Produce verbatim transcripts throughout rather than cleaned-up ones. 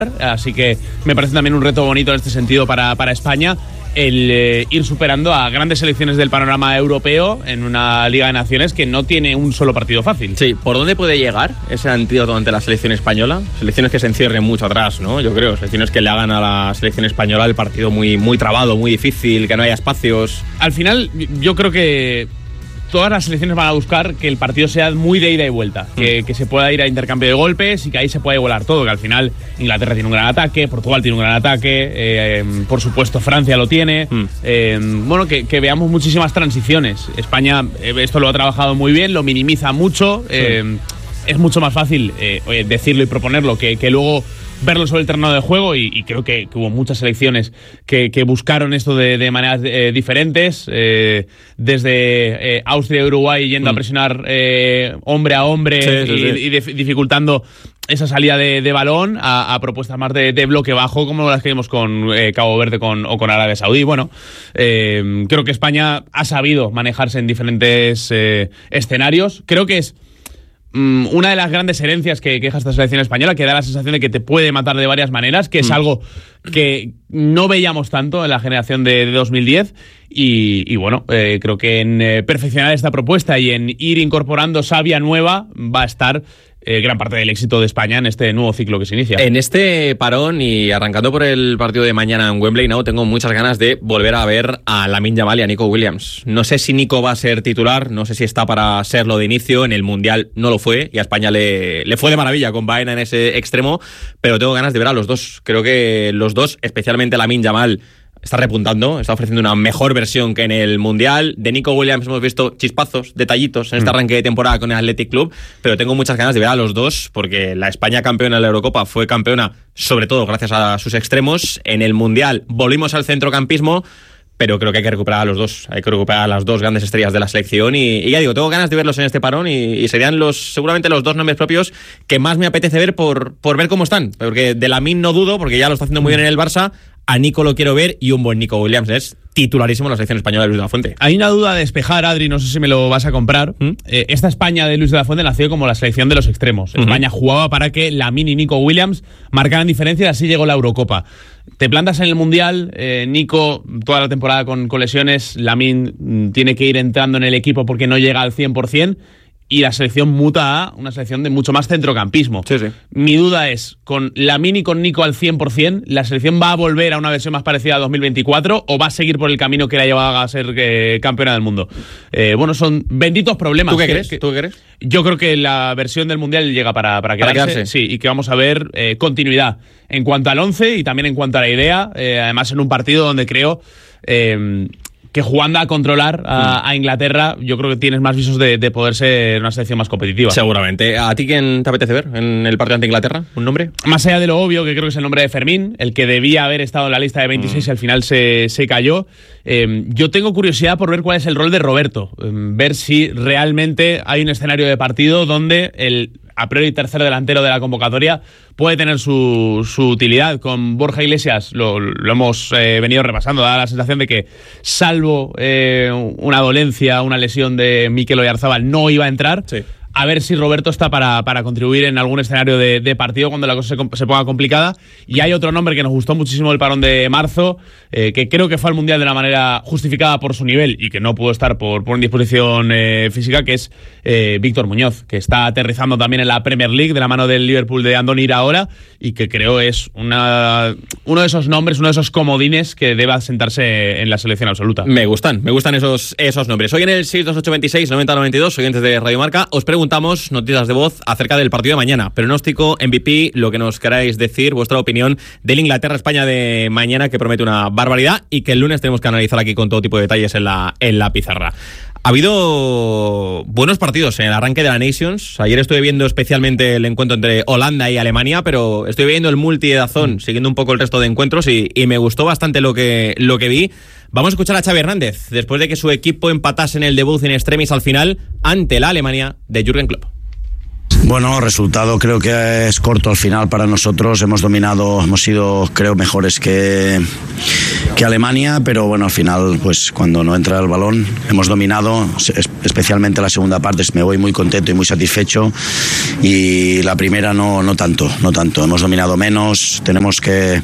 Así que me parece también un reto bonito en este sentido para, para España, el eh, ir superando a grandes selecciones del panorama europeo en una Liga de Naciones que no tiene un solo partido fácil. Sí, ¿por dónde puede llegar ese antídoto ante la selección española? Selecciones que se encierren mucho atrás, ¿no? Yo creo, selecciones que le hagan a la selección española el partido muy, muy trabado, muy difícil, que no haya espacios. Al final, yo creo que todas las selecciones van a buscar que el partido sea muy de ida y vuelta, mm. que, que se pueda ir a intercambio de golpes y que ahí se pueda igualar todo, que al final Inglaterra tiene un gran ataque, Portugal tiene un gran ataque, eh, por supuesto Francia lo tiene, mm. eh, bueno, que, que veamos muchísimas transiciones. España eh, esto lo ha trabajado muy bien, lo minimiza mucho, eh, sí. Es mucho más fácil eh, decirlo y proponerlo que, que luego verlo sobre el terreno de juego, y, y creo que, que hubo muchas selecciones que, que buscaron esto de, de maneras eh, diferentes, eh, desde eh, Austria y Uruguay yendo mm. a presionar eh, hombre a hombre, sí, sí, y, sí. y dif- dificultando esa salida de, de balón a, a propuestas más de, de bloque bajo, como las que vimos con eh, Cabo Verde con, o con Arabia Saudí. Bueno, eh, creo que España ha sabido manejarse en diferentes eh, escenarios. Creo que es una de las grandes herencias que, que deja esta selección española, que da la sensación de que te puede matar de varias maneras, que es mm. algo que no veíamos tanto en la generación de, de dos mil diez, y, y bueno, eh, creo que en eh, perfeccionar esta propuesta y en ir incorporando savia nueva va a estar Eh, gran parte del éxito de España en este nuevo ciclo que se inicia. En este parón y arrancando por el partido de mañana en Wembley, no, tengo muchas ganas de volver a ver a Lamine Yamal y a Nico Williams. No sé si Nico va a ser titular, no sé si está para serlo de inicio. En el Mundial no lo fue y a España le, le fue de maravilla con Baena en ese extremo, pero tengo ganas de ver a los dos. Creo que los dos, especialmente Lamine Yamal, está repuntando, está ofreciendo una mejor versión que en el Mundial. De Nico Williams hemos visto chispazos, detallitos en este arranque de temporada con el Athletic Club, pero tengo muchas ganas de ver a los dos, porque la España campeona de la Eurocopa fue campeona sobre todo gracias a sus extremos. En el Mundial volvimos al centrocampismo, pero creo que hay que recuperar a los dos, hay que recuperar a las dos grandes estrellas de la selección, y, y ya digo, tengo ganas de verlos en este parón, y, y serían los seguramente los dos nombres propios que más me apetece ver por, por ver cómo están, porque de Lamine no dudo, porque ya lo está haciendo muy bien en el Barça. A Nico lo quiero ver, y un buen Nico Williams es titularísimo en la selección española de Luis de la Fuente. Hay una duda a despejar, Adri, no sé si me lo vas a comprar. ¿Mm? Eh, esta España de Luis de la Fuente nació como la selección de los extremos. Uh-huh. España jugaba para que Lamine y Nico Williams marcaran diferencia, y así llegó la Eurocopa. Te plantas en el Mundial, eh, Nico toda la temporada con, con lesiones, Lamine mm, tiene que ir entrando en el equipo porque no llega al cien por ciento, y la selección muta a una selección de mucho más centrocampismo. Sí, sí. Mi duda es, con Lamine y con Nico al cien por ciento, ¿la selección va a volver a una versión más parecida a dos mil veinticuatro o va a seguir por el camino que la llevaba a ser eh, campeona del mundo? Eh, bueno, son benditos problemas. ¿Tú qué que, crees? Que, ¿Tú qué crees? Yo creo que la versión del Mundial llega para, para, quedarse, para quedarse. Sí, y que vamos a ver eh, continuidad en cuanto al once y también en cuanto a la idea. Eh, además, en un partido donde creo Eh, que jugando a controlar a, a Inglaterra, yo creo que tienes más visos de, de poder ser una selección más competitiva. Seguramente. ¿A ti quién te apetece ver en el partido ante Inglaterra? ¿Un nombre? Más allá de lo obvio, que creo que es el nombre de Fermín, el que debía haber estado en la lista de veintiséis mm. y al final se, se cayó. Eh, yo tengo curiosidad por ver cuál es el rol de Roberto, eh, ver si realmente hay un escenario de partido donde el a priori tercer delantero de la convocatoria puede tener su, su utilidad. Con Borja Iglesias lo, lo hemos eh, venido repasando, da la sensación de que salvo eh, una dolencia, una lesión de Mikel Oyarzabal, no iba a entrar. Sí. A ver si Roberto está para, para contribuir en algún escenario de, de partido cuando la cosa se, se ponga complicada. Y hay otro nombre que nos gustó muchísimo el parón de marzo, eh, que creo que fue al Mundial de una manera justificada por su nivel y que no pudo estar por, por indisposición eh, física, que es eh, Víctor Muñoz, que está aterrizando también en la Premier League de la mano del Liverpool de Andoni Iraola, y que creo es una, uno de esos nombres, uno de esos comodines que deba sentarse en la selección absoluta. Me gustan, me gustan esos, esos nombres. Hoy en el seis dos ocho veintiséis noventa noventa y dos, oyentes de Radio Marca, os pregunto Preguntamos noticias de voz acerca del partido de mañana. Pronóstico, M V P, lo que nos queráis decir, vuestra opinión del Inglaterra-España de mañana, que promete una barbaridad y que el lunes tenemos que analizar aquí con todo tipo de detalles en la, en la pizarra. Ha habido buenos partidos en el arranque de la Nations. Ayer estuve viendo especialmente el encuentro entre Holanda y Alemania, pero estoy viendo el multi de Dazón, siguiendo un poco el resto de encuentros, y, y me gustó bastante lo que, lo que vi. Vamos a escuchar a Xavi Hernández, después de que su equipo empatase en el debut in extremis al final ante la Alemania de Jürgen Klopp. Bueno, resultado creo que es corto al final para nosotros. Hemos dominado, hemos sido creo mejores que, que Alemania, pero bueno, al final pues cuando no entra el balón hemos dominado, especialmente la segunda parte me voy muy contento y muy satisfecho, y la primera no, no tanto, no tanto. Hemos dominado menos, tenemos que,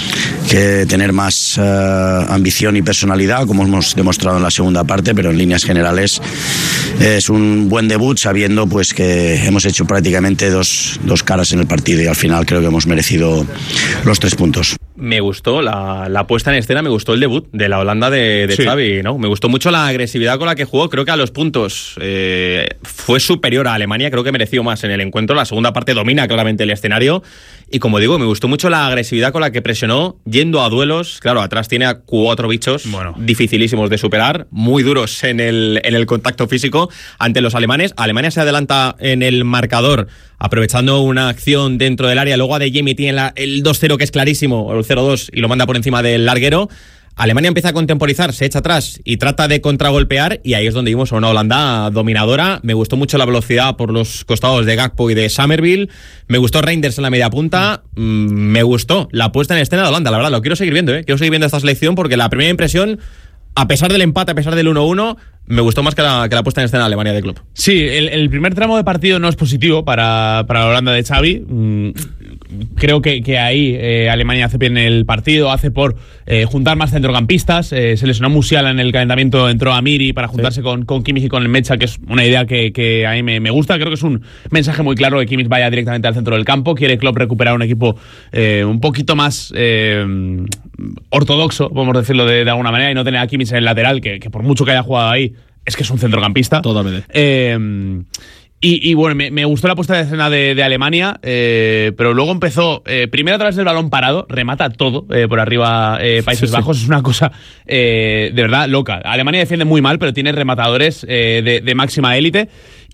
que tener más uh, ambición y personalidad como hemos demostrado en la segunda parte, pero en líneas generales es un buen debut sabiendo pues que hemos hecho prácticamente dos, dos caras en el partido y al final creo que hemos merecido los tres puntos. Me gustó la, la puesta en escena, me gustó el debut de la Holanda de, de sí. Xavi, ¿no? Me gustó mucho la agresividad con la que jugó. Creo que a los puntos eh, fue superior a Alemania, creo que mereció más en el encuentro. La segunda parte domina claramente el escenario y, como digo, me gustó mucho la agresividad con la que presionó, yendo a duelos. Claro, atrás tiene a cuatro bichos bueno. dificilísimos de superar, muy duros en el, en el contacto físico ante los alemanes. Alemania se adelanta en el marcador aprovechando una acción dentro del área. Luego Adeyemi tiene la, el dos cero que es clarísimo, el cero dos, y lo manda por encima del larguero. Alemania empieza a contemporizar, se echa atrás y trata de contragolpear, y ahí es donde vimos a una Holanda dominadora. Me gustó mucho la velocidad por los costados de Gakpo y de Summerville. Me gustó Reinders en la media punta. Mm, me gustó la puesta en escena de Holanda, la verdad. Lo quiero seguir viendo, ¿eh? Quiero seguir viendo esta selección porque la primera impresión, a pesar del empate, a pesar del uno uno, me gustó más que la, que la puesta en escena de Alemania de club. Sí, el, el primer tramo de partido no es positivo para, para la Holanda de Xavi. Mm, creo que, que ahí eh, Alemania hace bien el partido, hace por eh, juntar más centrocampistas. Eh, se lesionó Musiala en el calentamiento, entró Amiri para juntarse sí. con, con Kimmich y con el Mecha, que es una idea que, que a mí me, me gusta. Creo que es un mensaje muy claro que Kimmich vaya directamente al centro del campo. Quiere Klopp recuperar un equipo eh, un poquito más eh, ortodoxo, podemos decirlo de, de alguna manera, y no tener a Kimmich en el lateral, que, que por mucho que haya jugado ahí, es que es un centrocampista. Totalmente. Eh, y, y bueno, me, me gustó la puesta de escena de, de Alemania, eh, pero luego empezó, eh, primero a través del balón parado, remata todo eh, por arriba eh, Países sí, Bajos. Sí. Es una cosa eh, de verdad loca. Alemania defiende muy mal, pero tiene rematadores eh, de, de máxima élite.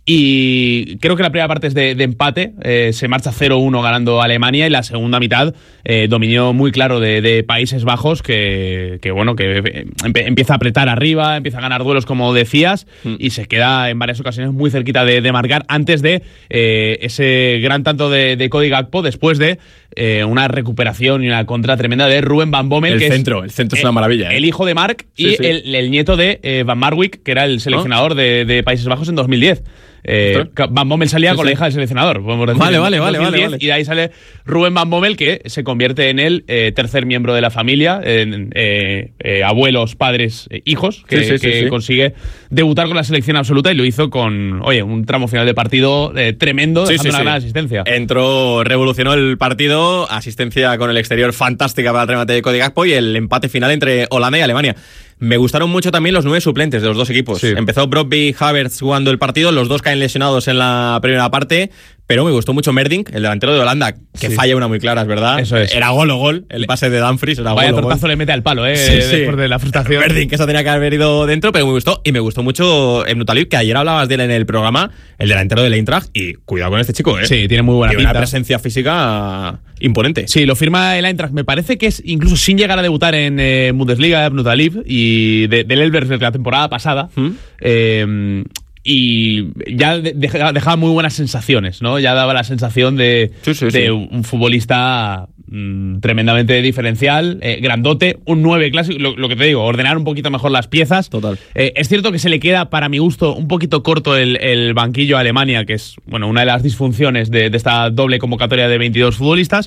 Y creo que la primera parte es de, de empate, eh, se marcha cero uno ganando Alemania, y la segunda mitad eh, dominio muy claro de, de Países Bajos, que, que bueno, que empe, empieza a apretar arriba, empieza a ganar duelos como decías, mm. y se queda en varias ocasiones muy cerquita de, de marcar antes de eh, ese gran tanto de, de Cody Gakpo, después de eh, una recuperación y una contra tremenda de Ruben Van Bommel. El que centro, es, el centro es una maravilla. ¿eh? El hijo de Mark sí, y sí. El, el nieto de eh, Van Marwijk, que era el seleccionador ¿Oh? de, de Países Bajos en dos mil diez. Eh, Van Bommel salía sí, con sí. la hija del seleccionador, podemos decir, vale, vale, vale, vale, vale. Y de ahí sale Ruben Van Bommel, que se convierte en el eh, tercer miembro de la familia, en eh, eh, abuelos, padres, eh, hijos, que, sí, sí, que sí, sí. consigue debutar con la selección absoluta, y lo hizo con, oye, un tramo final de partido eh, tremendo, sí, dejando sí, una sí. gran asistencia. Entró, revolucionó el partido, asistencia con el exterior fantástica para el remate de Cody Gakpo, y el empate final entre Holanda y Alemania. Me gustaron mucho también los nueve suplentes de los dos equipos. Sí. Empezó Brobbey, Havertz jugando el partido, los dos caen lesionados en la primera parte, pero me gustó mucho Merdink, el delantero de Holanda, que sí. falla una muy clara, es verdad. Eso es. Era gol o gol, el pase de Dumfries era Vaya gol o tortazo gol. Le mete al palo, eh, sí, sí. después de la frustración. Merdink, que eso tenía que haber ido dentro, pero me gustó, y me gustó mucho Emre Talib, que ayer hablabas de él en el programa, el delantero del Eintracht, y cuidado con este chico, eh. Sí, tiene muy buena tiene pinta. Una presencia física imponente. Sí, lo firma el Eintracht, me parece que es incluso sin llegar a debutar en eh, Bundesliga, Emre Talib, y de, del Elvers de la temporada pasada. ¿Mm? Eh, y ya dejaba, dejaba muy buenas sensaciones, ¿no? Ya daba la sensación de, sí, sí, de sí. un futbolista mmm, tremendamente diferencial, eh, grandote, un nueve clásico, lo, lo que te digo, ordenar un poquito mejor las piezas. Total. Eh, es cierto que se le queda, para mi gusto, un poquito corto el, el banquillo a Alemania, que es, bueno, una de las disfunciones de, de esta doble convocatoria de veintidós futbolistas.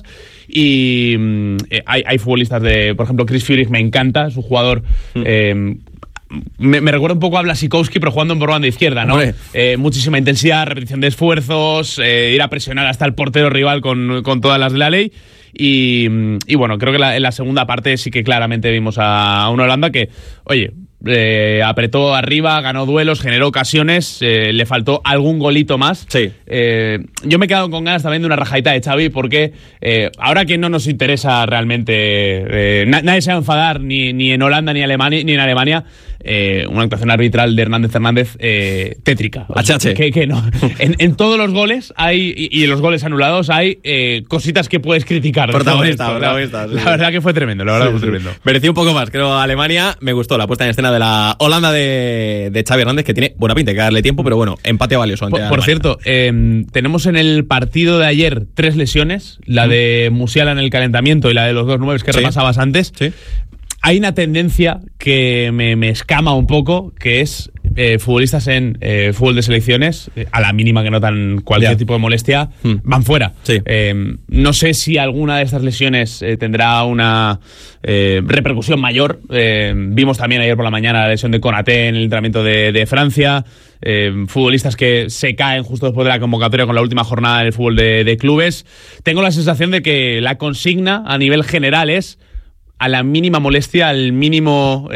Y mmm, eh, hay, hay futbolistas de, por ejemplo, Chris Führig me encanta, es un jugador... Mm. Eh, Me, me recuerda un poco a Błażikowski, pero jugando por banda izquierda, ¿no? Eh, muchísima intensidad, repetición de esfuerzos, eh, ir a presionar hasta el portero rival con, con todas las de la ley. Y, y bueno, creo que la, en la segunda parte sí que claramente vimos a, a una Holanda que, oye, eh, apretó arriba, ganó duelos, generó ocasiones, eh, le faltó algún golito más. Sí. Eh, yo me he quedado con ganas también de una rajadita de Xavi, porque eh, ahora que no nos interesa realmente, eh, na- nadie se va a enfadar ni, ni en Holanda ni, Alemania, ni en Alemania, eh, una actuación arbitral de Hernández Hernández eh, tétrica. O sea, que, que no. en, en todos los goles hay, y, y en los goles anulados hay eh, cositas que puedes criticar. Protagonista, protagonista. La, la verdad que fue tremendo, la verdad sí, que fue sí. tremendo. Mereció un poco más, creo, Alemania. Me gustó la puesta en escena buena de la Holanda de, de Xavi Hernández, que tiene buena pinta, hay que darle tiempo, pero bueno, empate valioso. Por, por cierto, eh, tenemos en el partido de ayer tres lesiones, la mm. de Musiala en el calentamiento y la de los dos nueves que sí. repasabas antes. Sí. Hay una tendencia que me, me escama un poco, que es eh, futbolistas en eh, fútbol de selecciones, eh, a la mínima que notan cualquier yeah. tipo de molestia, hmm. van fuera. Sí. Eh, no sé si alguna de estas lesiones eh, tendrá una eh, repercusión mayor. Eh, vimos también ayer por la mañana la lesión de Konaté en el entrenamiento de, de Francia. Eh, futbolistas que se caen justo después de la convocatoria con la última jornada en el fútbol de, de clubes. Tengo la sensación de que la consigna a nivel general es: a la mínima molestia, al mínimo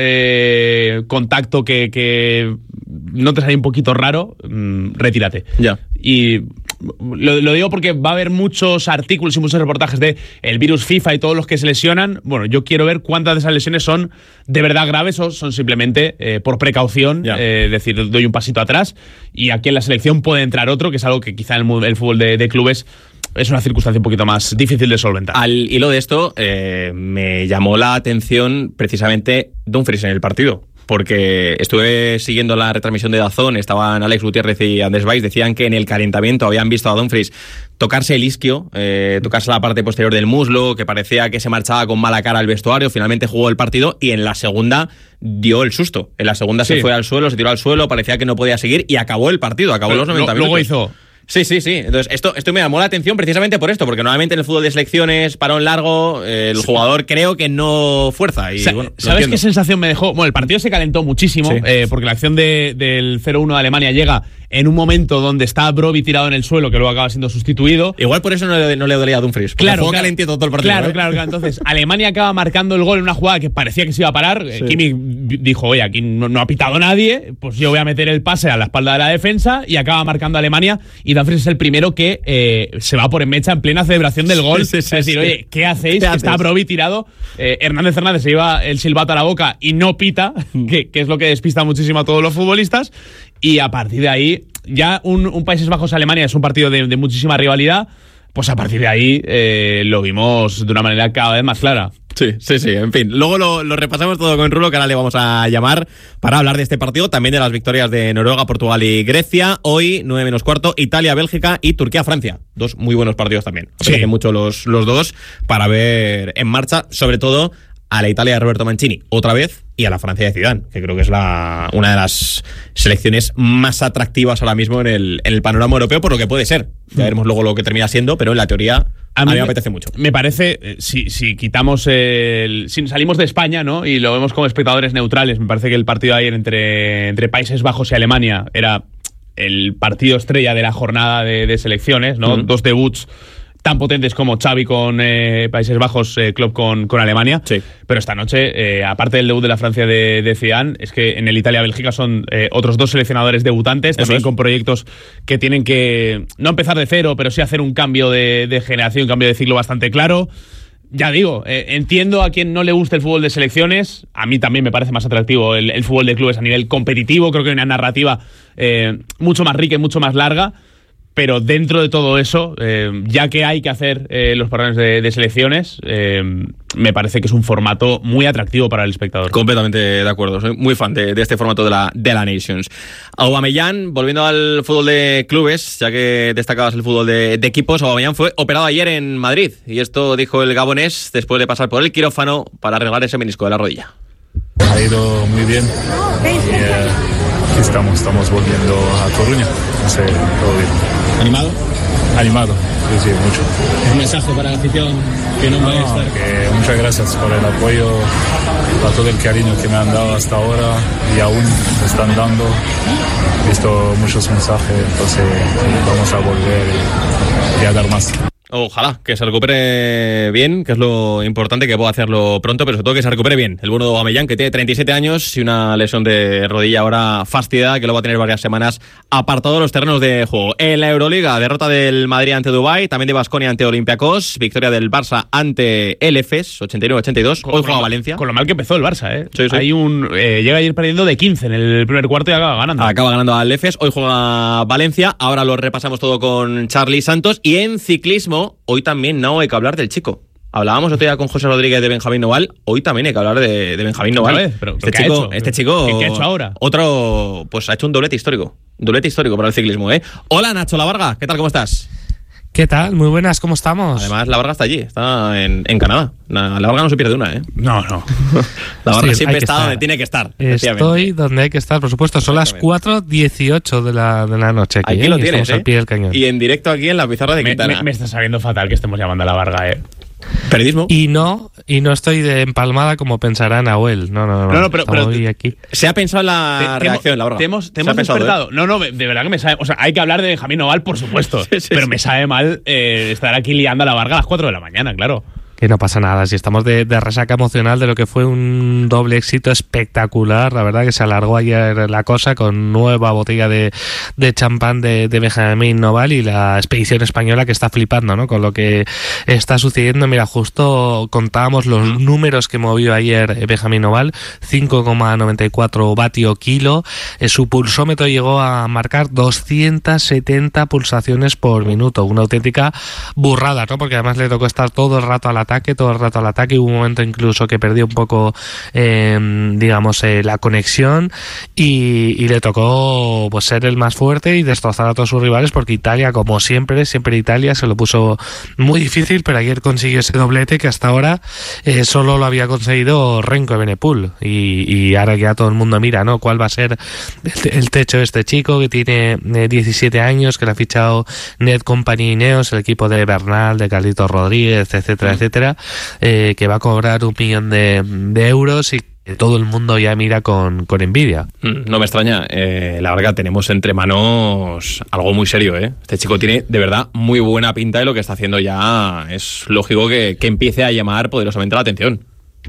eh, contacto que, que no te sale un poquito raro, mmm, retírate. Ya. Y lo, lo digo porque va a haber muchos artículos y muchos reportajes de el virus FIFA y todos los que se lesionan. Bueno, yo quiero ver cuántas de esas lesiones son de verdad graves o son simplemente eh, por precaución, es eh, decir, doy un pasito atrás y aquí en la selección puede entrar otro, que es algo que quizá en el, el fútbol de, de clubes es una circunstancia un poquito más difícil de solventar. Al hilo de esto, eh, me llamó la atención precisamente Dumfries en el partido, porque estuve siguiendo la retransmisión de DAZN, estaban Alex Gutiérrez y Andrés Valls, decían que en el calentamiento habían visto a Dumfries tocarse el isquio, eh, tocarse la parte posterior del muslo, que parecía que se marchaba con mala cara al vestuario, finalmente jugó el partido y en la segunda dio el susto. En la segunda sí. se fue al suelo, se tiró al suelo, parecía que no podía seguir y acabó el partido, acabó Pero los noventa lo, minutos. Luego hizo... Sí, sí, sí. Entonces, esto, esto me llamó la atención precisamente por esto, porque normalmente en el fútbol de selecciones, parón largo, eh, el sí. jugador creo que no fuerza. Y, Sa- bueno, ¿Sabes qué sensación me dejó? Bueno, el partido se calentó muchísimo, sí. eh, porque la acción de, del cero uno de Alemania llega en un momento donde está Brobbey tirado en el suelo, que luego acaba siendo sustituido. Igual por eso no le, no le dolía a Dumfries. Claro, jugó claro, calentito todo el partido. Claro, ¿eh? claro, claro. Entonces, Alemania acaba marcando el gol en una jugada que parecía que se iba a parar. Sí. Kimmich dijo, oye, aquí no, no ha pitado nadie, pues yo voy a meter el pase a la espalda de la defensa, y acaba marcando a Alemania, y Dumfries es el primero que eh, se va por en mecha en plena celebración del gol. Sí, sí, sí, es decir, sí. oye, ¿qué hacéis? ¿Qué Está Brobbey tirado. Eh, Hernández Hernández se lleva el silbato a la boca y no pita, que, que es lo que despista muchísimo a todos los futbolistas. Y a partir de ahí, ya un, un Países Bajos-Alemania es un partido de, de muchísima rivalidad. Pues a partir de ahí eh, lo vimos de una manera cada vez más clara. Sí, sí, sí, en fin. Luego lo, lo repasamos todo con Rulo, que ahora le vamos a llamar para hablar de este partido, también de las victorias de Noruega, Portugal y Grecia. Hoy, nueve menos cuarto, Italia, Bélgica y Turquía, Francia. Dos muy buenos partidos también. Sí. Apetecen mucho los, los dos para ver en marcha, sobre todo a la Italia de Roberto Mancini, otra vez, y a la Francia de Zidane, que creo que es la, una de las selecciones más atractivas ahora mismo en el, en el panorama europeo, por lo que puede ser. Ya veremos luego lo que termina siendo, pero en la teoría a mí, a mí me apetece mucho. Me parece, si, si quitamos el... Si salimos de España, ¿no?, y lo vemos como espectadores neutrales, me parece que el partido de ayer entre, entre Países Bajos y Alemania era el partido estrella de la jornada de, de selecciones, ¿no? Uh-huh. Dos debuts tan potentes como Xavi con eh, Países Bajos, eh, Klopp con, con Alemania. Sí. Pero esta noche, eh, aparte del debut de la Francia de, de Zidane, es que en el Italia-Bélgica son eh, otros dos seleccionadores debutantes, Eso también es. con proyectos que tienen que no empezar de cero, pero sí hacer un cambio de, de generación, un cambio de ciclo bastante claro. Ya digo, eh, entiendo a quien no le guste el fútbol de selecciones. A mí también me parece más atractivo el, el fútbol de clubes a nivel competitivo. Creo que hay una narrativa eh, mucho más rica y mucho más larga. Pero dentro de todo eso, eh, ya que hay que hacer eh, los parones de, de selecciones, eh, me parece que es un formato muy atractivo para el espectador. Completamente de acuerdo, soy muy fan de, de este formato de la, de la Nations. Aubameyang, volviendo al fútbol de clubes, ya que destacabas el fútbol de, de equipos, Aubameyang fue operado ayer en Madrid, y esto dijo el gabonés después de pasar por el quirófano para arreglar ese menisco de la rodilla. Ha ido muy bien y eh, aquí estamos, estamos volviendo a Coruña, no sé, todo bien. ¿Animado? Animado, sí, sí, mucho. ¿Un mensaje para la afición que no, no vaya a estar? Que muchas gracias por el apoyo, por todo el cariño que me han dado hasta ahora y aún me están dando. He visto muchos mensajes, entonces vamos a volver y, y a dar más. Ojalá que se recupere bien, que es lo importante, que pueda hacerlo pronto, pero sobre todo que se recupere bien. El bueno de Aubameyang, que tiene treinta y siete años y una lesión de rodilla ahora fastidiada, que lo va a tener varias semanas apartado de los terrenos de juego. En la Euroliga, derrota del Madrid ante Dubái, también de Baskonia ante Olympiacos, victoria del Barça ante el Efes, ochenta y nueve ochenta y dos. Hoy juega Valencia. Con lo mal que empezó el Barça, ¿eh? Sí, sí. Hay un, eh, llega ayer perdiendo de quince en el primer cuarto y acaba ganando. Acaba ganando al Efes, hoy juega Valencia. Ahora lo repasamos todo con Charly Santos. Y en ciclismo, hoy también no hay que hablar del Chico. Hablábamos otro día con José Rodríguez de Benjamín Noval, hoy también hay que hablar de, de Benjamín Noval. Vez, pero, este, ¿qué chico, ha hecho? este chico... ¿Qué, qué ha hecho ahora? Otro, pues ha hecho un doblete histórico. Un doblete histórico para el ciclismo, ¿eh? Hola, Nacho La Varga, ¿qué tal, cómo estás? ¿Qué tal? Muy buenas, ¿cómo estamos? Además, La Varga está allí, está en, en Canadá. La Varga no se pierde una, ¿eh? No, no. La Varga Sí, siempre hay que está estar. donde tiene que estar. Estoy donde hay que estar, por supuesto. Son las cuatro dieciocho de la, de la noche. Aquí, Aquí ¿eh? lo Y tienes, estamos ¿eh? al pie del cañón. Y en directo aquí en la pizarra de Me, Quintana. me, me está sabiendo fatal que estemos llamando a la Varga, eh. Periodismo. Y no, y no estoy de empalmada como pensará Nahuel. No, no, no. No, no, pero- Estamos pero- hoy aquí. Se ha pensado en la Te- te reacción, hemos- La Varga. Te hemos, te Se hemos ha pensado, despertado. ¿eh? No, no, de verdad que me sabe. O sea, hay que hablar de Benjamín Noval, por supuesto. Sí, sí, pero sí. me sabe mal eh, estar aquí liando a la Varga a las cuatro de la mañana, claro. Que no pasa nada, si estamos de, de resaca emocional de lo que fue un doble éxito espectacular, la verdad que se alargó ayer la cosa con nueva botella de, de champán de, de Benjamín Noval y la expedición española que está flipando, ¿no? Con lo que está sucediendo. Mira, justo contábamos los números que movió ayer Benjamín Noval, cinco coma noventa y cuatro vatio kilo, eh, su pulsómetro llegó a marcar doscientas setenta pulsaciones por minuto, una auténtica burrada, ¿no? Porque además le tocó estar todo el rato al ataque, todo el rato al ataque. Hubo un momento incluso que perdió un poco, eh, digamos, eh, la conexión y, y le tocó pues ser el más fuerte y destrozar a todos sus rivales, porque Italia, como siempre, siempre Italia se lo puso muy difícil, pero ayer consiguió ese doblete que hasta ahora eh, solo lo había conseguido Renko Evenepoel y, y ahora ya todo el mundo mira, ¿no? ¿Cuál va a ser el, el techo de este chico que tiene eh, diecisiete años, que le ha fichado Net Company Ineos, el equipo de Bernal, de Carlitos Rodríguez, etcétera, etcétera, eh, que va a cobrar un millón de, de euros y que todo el mundo ya mira con, con envidia. No me extraña, eh, la verdad tenemos entre manos algo muy serio, ¿eh? Este chico tiene de verdad muy buena pinta y lo que está haciendo ya es lógico que, que empiece a llamar poderosamente la atención.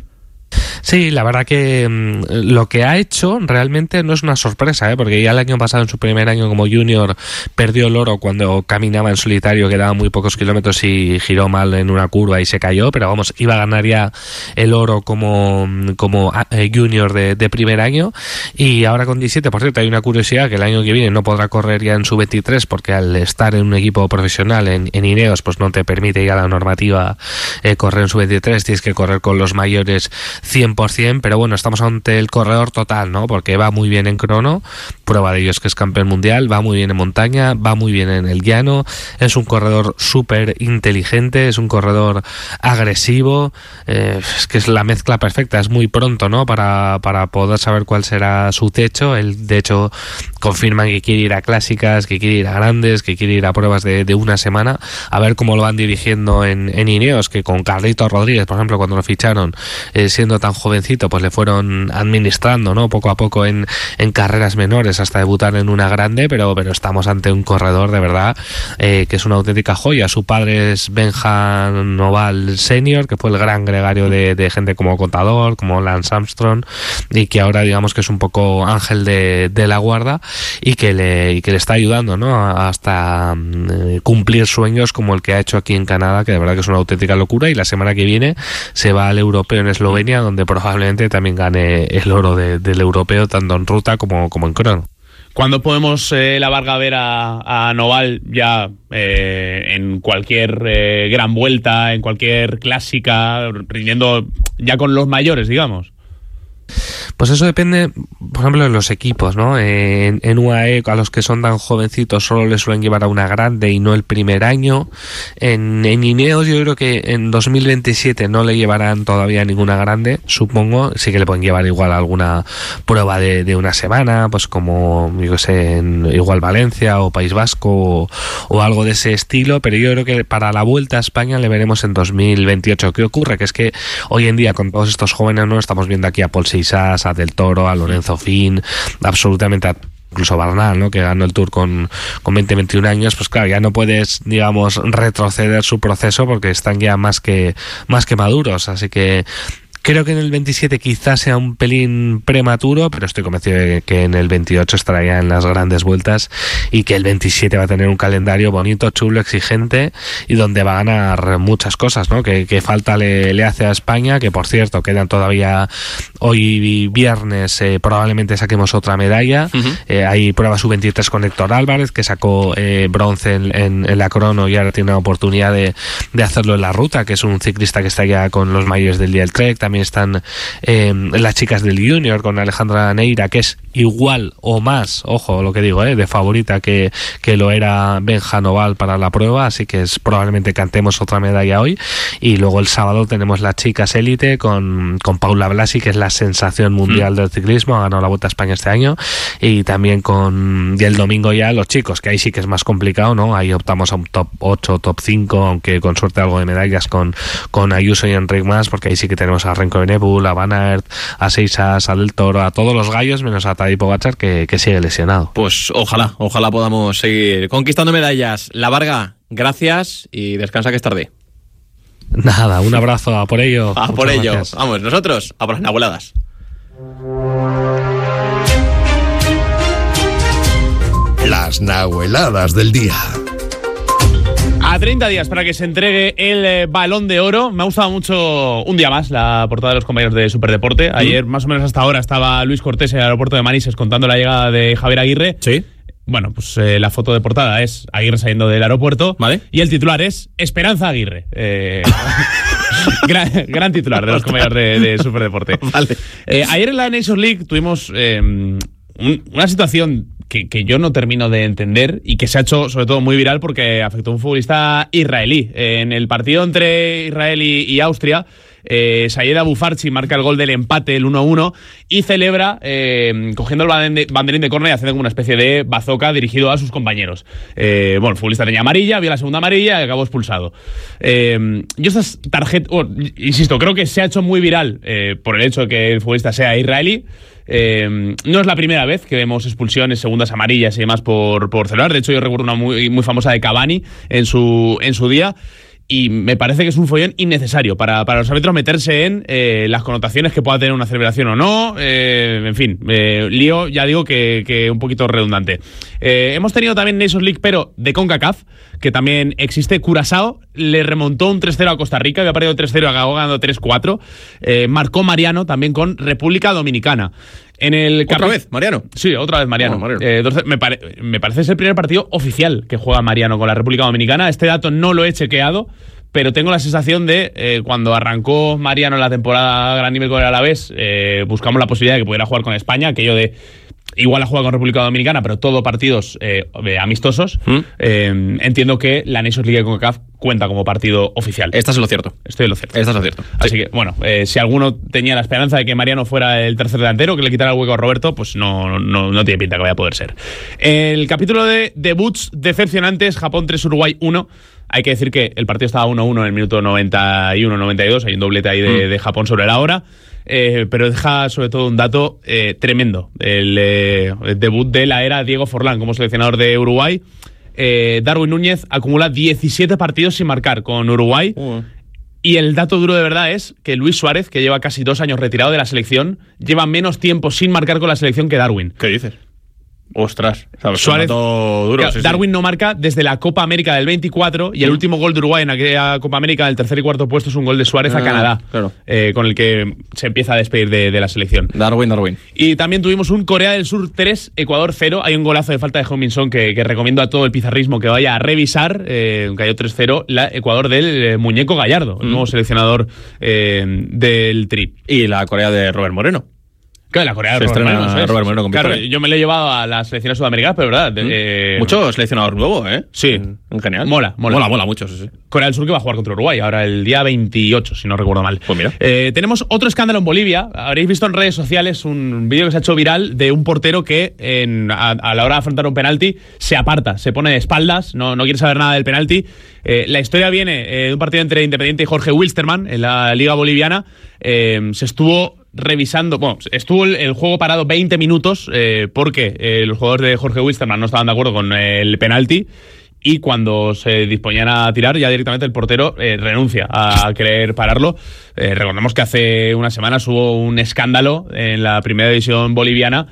Sí, la verdad que mmm, lo que ha hecho realmente no es una sorpresa, ¿eh? Porque ya el año pasado, en su primer año como junior, perdió el oro cuando caminaba en solitario, que daba muy pocos kilómetros y giró mal en una curva y se cayó, pero vamos, iba a ganar ya el oro como, como eh, junior de, de primer año, y ahora con diecisiete, por cierto, hay una curiosidad, que el año que viene no podrá correr ya en su veintitrés, porque al estar en un equipo profesional en, en Ineos, pues no te permite ya la normativa eh, correr en su veintitrés, tienes que correr con los mayores cien por ciento, pero bueno, estamos ante el corredor total, ¿no? Porque va muy bien en crono, prueba de ello es que es campeón mundial, va muy bien en montaña, va muy bien en el llano, es un corredor súper inteligente, es un corredor agresivo, eh, es que es la mezcla perfecta, es muy pronto, ¿no? Para, para poder saber cuál será su techo. Él, de hecho, confirman que quiere ir a clásicas, que quiere ir a grandes, que quiere ir a pruebas de, de una semana, a ver cómo lo van dirigiendo en, en Ineos, que con Carlitos Rodríguez, por ejemplo, cuando lo ficharon, eh, siendo tan jovencito, pues le fueron administrando, ¿no? Poco a poco en, en carreras menores hasta debutar en una grande, pero, pero estamos ante un corredor de verdad eh, que es una auténtica joya. Su padre es Benja Noval senior, que fue el gran gregario de, de gente como Contador, como Lance Armstrong, y que ahora digamos que es un poco ángel de, de la guarda y que le, y que le está ayudando, ¿no? Hasta eh, cumplir sueños como el que ha hecho aquí en Canadá, que de verdad que es una auténtica locura, y la semana que viene se va al europeo en Eslovenia, donde probablemente también gane el oro de, del europeo, tanto en ruta como, como en crono. ¿Cuándo podemos, eh, la Varga, ver a, a Noval ya eh, en cualquier eh, gran vuelta, en cualquier clásica, rindiendo ya con los mayores, digamos? Pues eso depende, por ejemplo, de los equipos, ¿no? En, en U A E, a los que son tan jovencitos, solo les suelen llevar a una grande y no el primer año. En, en Ineos, yo creo que en dos mil veintisiete no le llevarán todavía ninguna grande, supongo. Sí que le pueden llevar igual alguna prueba de, de una semana, pues como, yo sé, en igual Valencia o País Vasco o, o algo de ese estilo, pero yo creo que para la Vuelta a España le veremos en dos mil veintiocho. ¿Qué ocurre? Que es que hoy en día, con todos estos jóvenes, ¿no? Estamos viendo aquí a Paul Seixas, a Del Toro, a Lorenzo Fin, absolutamente a incluso Bernal, ¿no? Que ganó el Tour con, con veinte, veintiún años, pues claro, ya no puedes, digamos, retroceder su proceso porque están ya más que, más que maduros, así que Creo que en el veintisiete quizás sea un pelín prematuro, pero estoy convencido de que en el veintiocho estará ya en las grandes vueltas y que el veintisiete va a tener un calendario bonito, chulo, exigente y donde va a ganar muchas cosas, ¿no? Que, que falta le, le hace a España, que por cierto quedan todavía hoy viernes, eh, probablemente saquemos otra medalla. Uh-huh. Eh, hay prueba sub veintitrés con Héctor Álvarez, que sacó eh, bronce en, en, en la crono y ahora tiene la oportunidad de, de hacerlo en la ruta, que es un ciclista que está ya con los mayores del Día del Trek. También están eh, las chicas del Junior con Alejandra Neira, que es igual o más, ojo lo que digo, eh, de favorita que, que lo era Benja Noval para la prueba, así que es probablemente cantemos otra medalla hoy. Y luego el sábado tenemos las chicas élite con, con Paula Blasi, que es la sensación mundial mm. del ciclismo, ha ganado la Vuelta a España este año, y también con y el domingo ya los chicos, que ahí sí que es más complicado, ¿no? Ahí optamos a un top ocho, top cinco, aunque con suerte algo de medallas con, con Ayuso y Enric Mas, porque ahí sí que tenemos a Renko Benebul, a Van Aert, a Seisas, a Del Toro, a todos los gallos, menos a Tadej Pogačar, que, que sigue lesionado. Pues ojalá, ojalá podamos seguir conquistando medallas. La Varga, gracias y descansa que es tarde. Nada, un abrazo, a por ello. A por ello. Gracias. Vamos, nosotros, a por las nahueladas. Las nahueladas del día. A treinta días para que se entregue el eh, Balón de Oro. Me ha gustado mucho un día más la portada de los compañeros de Superdeporte. Ayer, mm. más o menos hasta ahora, estaba Luis Cortés en el aeropuerto de Manises contando la llegada de Javier Aguirre. Sí. Bueno, pues eh, la foto de portada es Aguirre saliendo del aeropuerto. Vale. Y el titular es Esperanza Aguirre. Eh, gran, gran titular de los compañeros de, de Superdeporte. Vale. Eh, ayer en la Nations League tuvimos eh, un, una situación que, que yo no termino de entender y que se ha hecho sobre todo muy viral porque afectó a un futbolista israelí. Eh, en el partido entre Israel y, y Austria, Eh, Sayed Abu Farchi marca el gol del empate, el uno a uno, y celebra eh, cogiendo el banderín de córner y haciendo como una especie de bazooka dirigido a sus compañeros. Eh, bueno, el futbolista tenía amarilla, vio la segunda amarilla y acabó expulsado. Eh, yo estas tarjetas, oh, insisto, creo que se ha hecho muy viral eh, por el hecho de que el futbolista sea israelí. Eh, no es la primera vez que vemos expulsiones, segundas amarillas y demás por, por celebrar. De hecho, yo recuerdo una muy, muy famosa de Cavani en su, en su día. Y me parece que es un follón innecesario para, para los árbitros meterse en eh, las connotaciones que pueda tener una celebración o no. Eh, en fin, eh, lío, ya digo que, que un poquito redundante. Eh, hemos tenido también Nations League, pero de CONCACAF, que también existe. Curazao le remontó un tres cero a Costa Rica, había perdido tres cero, acabó ganando tres cuatro. Eh, marcó Mariano también con República Dominicana. En el ¿Otra capi- vez, Mariano? Sí, otra vez Mariano. Oh, Mariano. Eh, entonces, me, pare- me parece es el primer partido oficial que juega Mariano con la República Dominicana. Este dato no lo he chequeado, pero tengo la sensación de eh, cuando arrancó Mariano la temporada a gran nivel con el Alavés, eh, buscamos la posibilidad de que pudiera jugar con España, aquello de igual ha jugado con República Dominicana, pero todo partidos eh, amistosos. ¿Mm? Eh, entiendo que la Nations League de CONCACAF cuenta como partido oficial. Estás en lo cierto. Estoy en lo cierto. Estás en lo cierto. Así sí. que, bueno, eh, si alguno tenía la esperanza de que Mariano fuera el tercer delantero, que le quitara el hueco a Roberto, pues no, no, no tiene pinta que vaya a poder ser. El capítulo de debuts decepcionantes, Japón tres, Uruguay uno. Hay que decir que el partido estaba uno a uno en el minuto noventa y uno noventa y dos. Hay un doblete ahí de, mm. de Japón sobre la hora. Eh, pero deja sobre todo un dato eh, tremendo. El, eh, el debut de la era Diego Forlán como seleccionador de Uruguay. Eh, Darwin Núñez acumula diecisiete partidos sin marcar con Uruguay. Uh. Y el dato duro de verdad es que Luis Suárez, que lleva casi dos años retirado de la selección, lleva menos tiempo sin marcar con la selección que Darwin. ¿Qué dices? Ostras, ¿sabes? Suárez, duro, claro, sí, Darwin sí. no marca desde la Copa América del veinticuatro y el mm. último gol de Uruguay en aquella Copa América del tercer y cuarto puesto es un gol de Suárez ah, a Canadá, claro. eh, con el que se empieza a despedir de, de la selección. Darwin, Darwin. Y también tuvimos un Corea del Sur tres, Ecuador cero. Hay un golazo de falta de Heung-min Son que, que recomiendo a todo el pizarrismo que vaya a revisar. Eh, cayó tres cero, la Ecuador del eh, Muñeco Gallardo, mm. el nuevo seleccionador eh, del Tri. Y la Corea de Robert Moreno. Claro, la Corea de Robert Moreno, ¿sabes? Robert Moreno con Claro, Victoria. yo me lo he llevado a las selecciones sudamericanas, pero verdad. ¿Mm? Eh, mucho seleccionador nuevo, ¿eh? Sí. En, en general. Mola, mola. Mola, mola mucho, sí, sí. Corea del Sur que va a jugar contra Uruguay ahora el día veintiocho, si no recuerdo mal. Pues mira. Eh, tenemos otro escándalo en Bolivia. Habréis visto en redes sociales un vídeo que se ha hecho viral de un portero que en, a, a la hora de afrontar un penalti se aparta, se pone de espaldas, no, no quiere saber nada del penalti. Eh, la historia viene eh, de un partido entre Independiente y Jorge Wilstermann en la Liga Boliviana. Eh, se estuvo revisando, bueno, estuvo el, el juego parado veinte minutos eh, porque eh, los jugadores de Jorge Wilstermann no estaban de acuerdo con el penalti y cuando se disponían a tirar, ya directamente el portero eh, renuncia a querer pararlo. Eh, recordemos que hace unas semanas hubo un escándalo en la primera división boliviana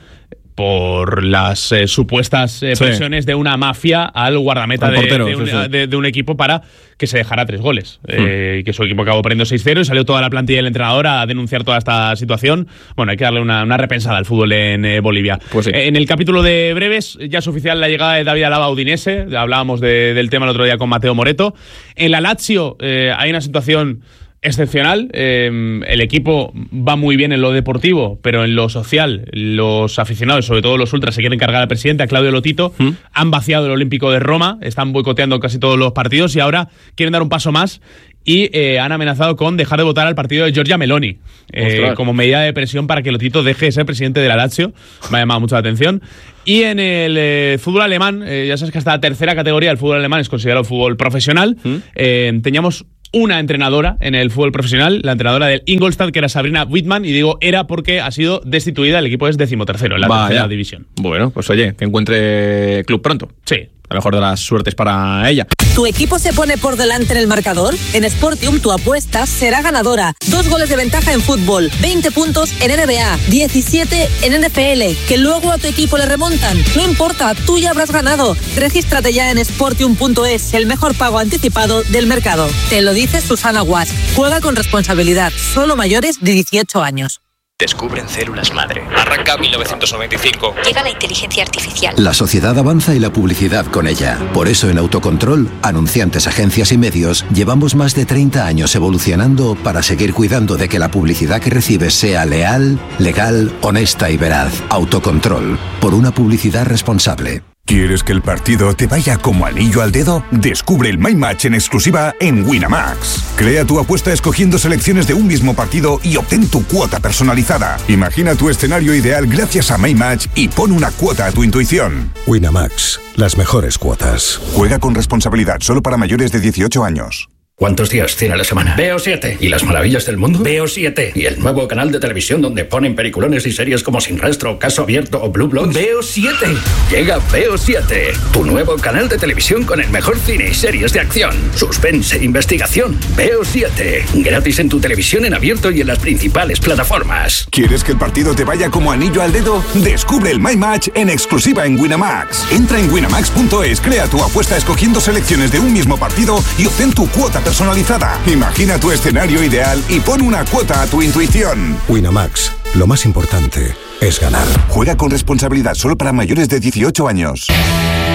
por las eh, supuestas eh, presiones sí. de una mafia al guardameta al de, portero, de, un, sí, sí. De, de un equipo para que se dejara tres goles. Mm. Eh, y que su equipo acabó perdiendo seis cero y salió toda la plantilla del entrenador a denunciar toda esta situación. Bueno, hay que darle una, una repensada al fútbol en eh, Bolivia. Pues sí. eh, en el capítulo de breves ya es oficial la llegada de David Alaba a Udinese. Hablábamos de, del tema el otro día con Mateo Moreto. En la Lazio eh, hay una situación excepcional. Eh, el equipo va muy bien en lo deportivo, pero en lo social los aficionados, sobre todo los ultras, se quieren cargar al presidente, a Claudio Lotito. ¿Mm? Han vaciado el Olímpico de Roma, están boicoteando casi todos los partidos y ahora quieren dar un paso más y eh, han amenazado con dejar de votar al partido de Giorgia Meloni eh, como medida de presión para que Lotito deje de ser presidente de la Lazio. Me ha llamado mucho la atención. Y en el eh, fútbol alemán, eh, ya sabes que hasta la tercera categoría del fútbol alemán es considerado fútbol profesional. ¿Mm? Eh, teníamos una entrenadora en el fútbol profesional, la entrenadora del Ingolstadt, que era Sabrina Wittmann, y digo era porque ha sido destituida, el equipo es decimotercero en la Vaya. tercera división. Bueno, pues oye, que encuentre club pronto. Sí. A lo mejor de las suertes para ella. ¿Tu equipo se pone por delante en el marcador? En Sportium tu apuesta será ganadora. Dos goles de ventaja en fútbol, veinte puntos en N B A, diecisiete en N F L, que luego a tu equipo le remontan. No importa, tú ya habrás ganado. Regístrate ya en sportium punto es, el mejor pago anticipado del mercado. Te lo dice Susana Watts. Juega con responsabilidad, solo mayores de dieciocho años. Descubren células madre. Arranca mil novecientos noventa y cinco. Llega la inteligencia artificial. La sociedad avanza y la publicidad con ella. Por eso en Autocontrol, anunciantes, agencias y medios, llevamos más de treinta años evolucionando para seguir cuidando de que la publicidad que recibes sea leal, legal, honesta y veraz. Autocontrol. Por una publicidad responsable. ¿Quieres que el partido te vaya como anillo al dedo? Descubre el My Match en exclusiva en Winamax. Crea tu apuesta escogiendo selecciones de un mismo partido y obtén tu cuota personalizada. Imagina tu escenario ideal gracias a My Match y pon una cuota a tu intuición. Winamax, las mejores cuotas. Juega con responsabilidad, solo para mayores de dieciocho años. ¿Cuántos días tiene la semana? Veo siete. ¿Y las maravillas del mundo? Veo siete. ¿Y el nuevo canal de televisión donde ponen peliculones y series como Sin Rastro, Caso Abierto o Blue Bloods? Veo siete. Llega Veo siete, tu nuevo canal de televisión con el mejor cine y series de acción, suspense e investigación. Veo siete. Gratis en tu televisión en abierto y en las principales plataformas. ¿Quieres que el partido te vaya como anillo al dedo? Descubre el My Match en exclusiva en Winamax. Entra en winamax punto es, crea tu apuesta escogiendo selecciones de un mismo partido y obtén tu cuota personalizada. Imagina tu escenario ideal y pon una cuota a tu intuición. Winamax, lo más importante es ganar. Juega con responsabilidad, solo para mayores de dieciocho años.